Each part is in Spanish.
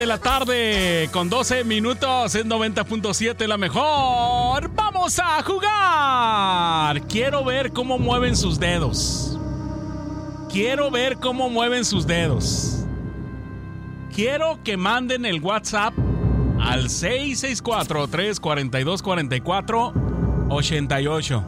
De la tarde con 12 minutos en 90.7 la mejor. ¡Vamos a jugar! Quiero ver cómo mueven sus dedos. Quiero ver cómo mueven sus dedos. Quiero que manden el WhatsApp al 664-342-4488.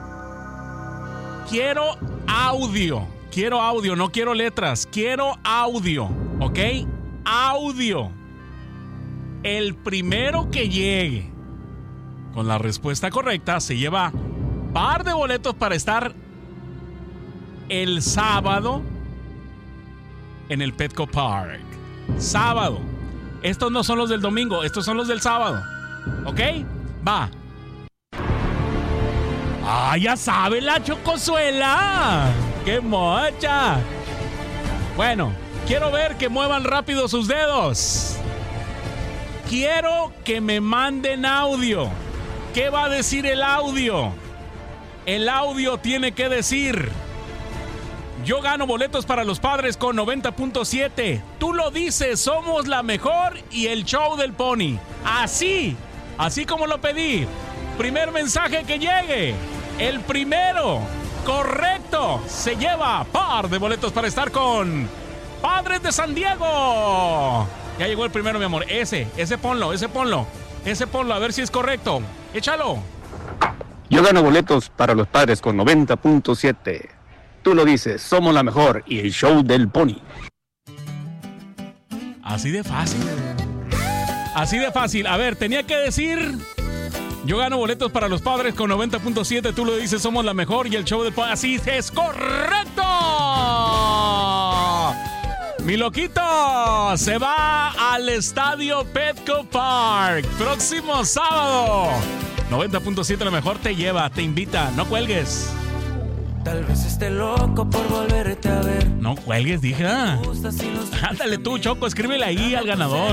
Quiero audio, no quiero letras, quiero audio, ¿ok? Audio. El primero que llegue con la respuesta correcta se lleva par de boletos para estar el sábado en el Petco Park. Sábado. Estos no son los del domingo, estos son los del sábado. ¿Ok? Va. ¡Ah, ya sabe la Chocosuela! ¡Qué mocha! Bueno, quiero ver que muevan rápido sus dedos. Quiero que me manden audio. ¿Qué va a decir el audio? El audio tiene que decir: yo gano boletos para los padres con 90.7. Tú lo dices, somos la mejor y el show del Pony. Así como lo pedí. Primer mensaje que llegue. El primero correcto se lleva par de boletos para estar con Padres de San Diego. Ya llegó el primero, mi amor. Ese ponlo, a ver si es correcto. Échalo. Yo gano boletos para los padres con 90.7. Tú lo dices, somos la mejor y el show del Pony. Así de fácil. A ver, tenía que decir: yo gano boletos para los padres con 90.7. Tú lo dices, somos la mejor y el show del Pony. Así es correcto. Mi loquito se va al estadio Petco Park. Próximo sábado. 90.7 la mejor te lleva, te invita. No cuelgues. Tal vez esté loco por volverte a ver. No cuelgues, dije. Ándale tú, Choco, escríbele ahí al ganador.